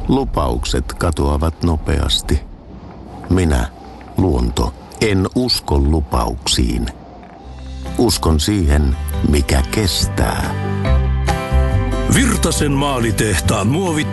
Lupaukset katoavat nopeasti. Minä, luonto, en usko lupauksiin. Uskon siihen, mikä kestää. Virtasen maalitehtaan muovit